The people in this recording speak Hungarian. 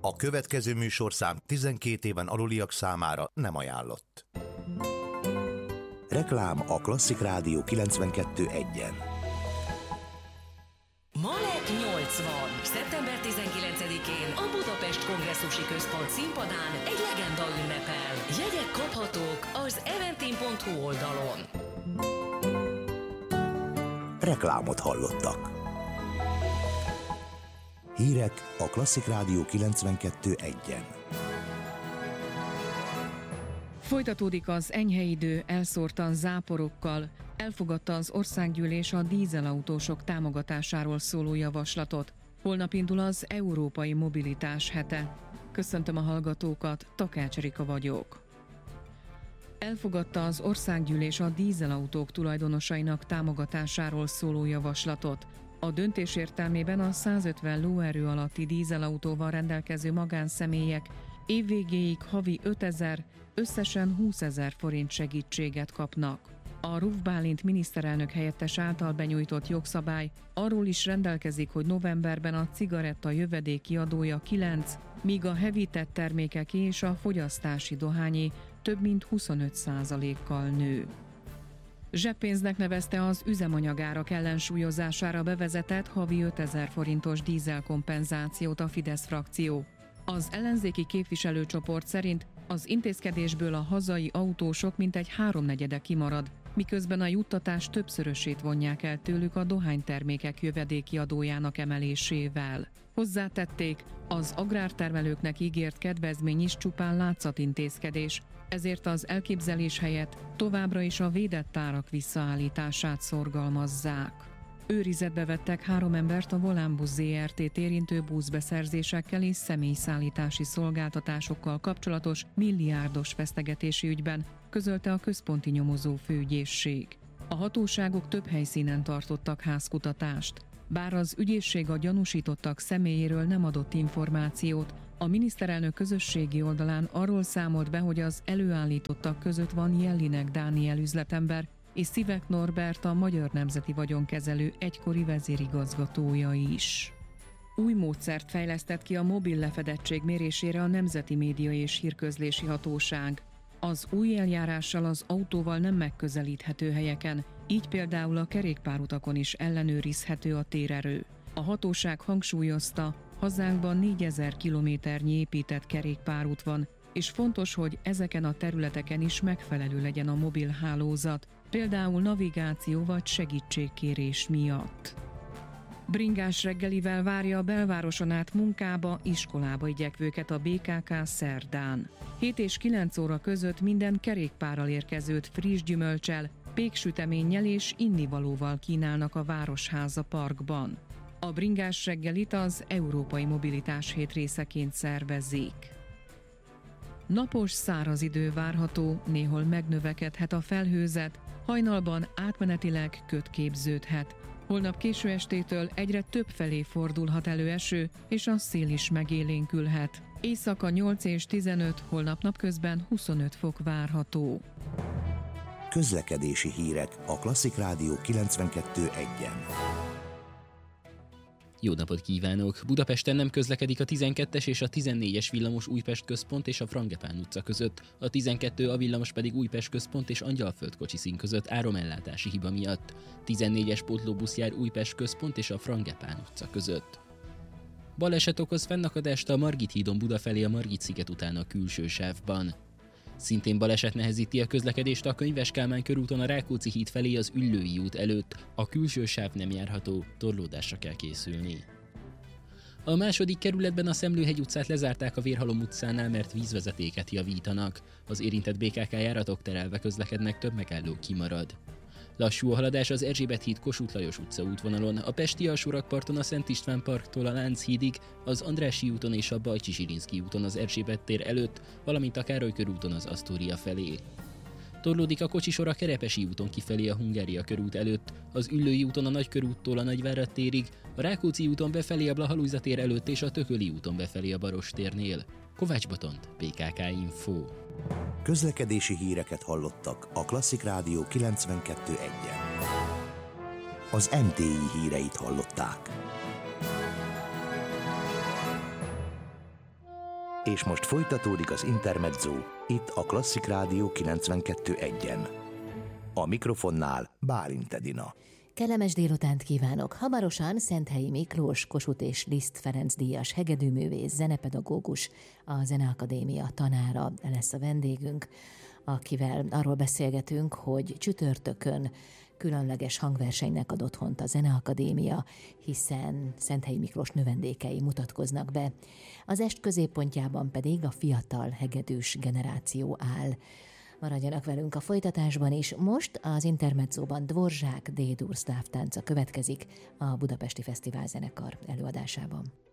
A következő műsorszám 12 éven aluliak számára nem ajánlott. Reklám a Klasszik Rádió 92.1-en. Malek 80. Szeptember 19-én a Budapest Kongresszusi Központ színpadán egy legenda ünnepel. Jegyek kaphatók az eventim.hu oldalon. Reklámot hallottak. Hírek a Klasszik Rádió 92.1-en. Folytatódik az enyhe idő, elszórtan záporokkal. Elfogadta az országgyűlés a dízelautósok támogatásáról szóló javaslatot. Holnap indul az Európai Mobilitás hete. Köszöntöm a hallgatókat, Takács Erika vagyok. Elfogadta az országgyűlés a dízelautók tulajdonosainak támogatásáról szóló javaslatot. A döntés értelmében a 150 lóerő alatti dízelautóval rendelkező magánszemélyek évvégéig havi 5000, összesen 20 000 forint segítséget kapnak. A Ruf Bálint miniszterelnök helyettes által benyújtott jogszabály arról is rendelkezik, hogy novemberben a cigaretta jövedéki adója 9, míg a hevített termékeké és a fogyasztási dohányé több mint 25%-kal nő. Zseppénznek nevezte az üzemanyagárak ellensúlyozására bevezetett havi 5000 forintos dízelkompenzációt a Fidesz frakció. Az ellenzéki képviselőcsoport szerint az intézkedésből a hazai autósok mintegy 3/4 kimarad, miközben a juttatás többszörösét vonják el tőlük a dohánytermékek jövedéki adójának emelésével. Hozzátették, az agrártermelőknek ígért kedvezmény is csupán látszatintézkedés, ezért az elképzelés helyett továbbra is a védett árak visszaállítását szorgalmazzák. Őrizetbe vettek 3 embert a Volánbusz Zrt-t érintő buszbeszerzésekkel és személyszállítási szolgáltatásokkal kapcsolatos milliárdos vesztegetési ügyben, közölte a Központi Nyomozó Főügyészség. A hatóságok több helyszínen tartottak házkutatást. Bár az ügyészség a gyanúsítottak személyéről nem adott információt, a miniszterelnök közösségi oldalán arról számolt be, hogy az előállítottak között van Jellinek Dániel üzletember, és Szivek Norbert, a Magyar Nemzeti Vagyonkezelő egykori vezérigazgatója is. Új módszert fejlesztett ki a mobil lefedettség mérésére a Nemzeti Média és Hírközlési Hatóság. Az új eljárással az autóval nem megközelíthető helyeken, így például a kerékpárutakon is ellenőrizhető a térerő. A hatóság hangsúlyozta, hazánkban 4000 kilométernyi épített kerékpárút van, és fontos, hogy ezeken a területeken is megfelelő legyen a mobil hálózat, például navigáció vagy segítségkérés miatt. Bringás reggelivel várja a belvároson át munkába, iskolába igyekvőket a BKK szerdán. 7 és 9 óra között minden kerékpárral érkezőt friss gyümölccsel, péksüteménnyel és innivalóval kínálnak a Városháza Parkban. A bringás reggelit az Európai Mobilitás hét részeként szervezik. Napos, száraz idő várható, néhol megnövekedhet a felhőzet, hajnalban átmenetileg köd képződhet. Holnap késő estétől egyre több felé fordulhat elő eső, és a szél is megélénkülhet. Éjszaka 8 és 15, holnap napközben 25 fok várható. Közlekedési hírek a Klasszik Rádió 92.1-en. Jó napot kívánok! Budapesten nem közlekedik a 12-es és a 14-es villamos Újpest központ és a Frangepán utca között, a 12 a villamos pedig Újpest központ és Angyalföld kocsiszín között áramellátási hiba miatt. 14-es pótlóbusz jár Újpest központ és a Frangepán utca között. Baleset okoz fennakadást a Margit hídon Buda felé a Margit-sziget után a külső sávban. Szintén baleset nehezíti a közlekedést a Könyves Kálmán körúton a Rákóczi híd felé az Üllői út előtt. A külső sáv nem járható, torlódásra kell készülni. A második kerületben a Szemlőhegy utcát lezárták a Vérhalom utcánál, mert vízvezetéket javítanak. Az érintett BKK járatok terelve közlekednek, több megálló kimarad. Lassú a haladás az Erzsébet híd Kossuth Lajos utca útvonalon, a pesti alsórakparton a Szent István parktól a Lánchídig, az Andrássy úton és a Bajcsi Zsirinszky úton az Erzsébet tér előtt, valamint a Károly körúton az Asztória felé. Torlódik a kocsisor a Kerepesi úton kifelé a Hungária körút előtt, az Üllői úton a Nagykörúttól a Nagyvárad térig, a Rákóczi úton befelé a Blahalújza tér előtt és a Tököli úton befelé a Barostérnél. Kovács Botont, PKK Info. Közlekedési híreket hallottak a Klasszik Rádió 92.1-en. Az MTI híreit hallották. És most folytatódik az Intermezzo, itt a Klasszik Rádió 92.1-en. A mikrofonnál Bálint Edina. Kellemes délutánt kívánok! Hamarosan Szenthelyi Miklós, Kossuth és Liszt Ferenc díjas hegedűművész, zenepedagógus, a Zeneakadémia tanára lesz a vendégünk, akivel arról beszélgetünk, hogy csütörtökön különleges hangversenynek ad otthont a Zeneakadémia, hiszen Szenthelyi Miklós növendékei mutatkoznak be. Az est középpontjában pedig a fiatal hegedűs generáció áll. Maradjanak velünk a folytatásban is. Most az Intermezzóban Dvorzsák D-dur szláv tánca következik a Budapesti Fesztivál Zenekar előadásában.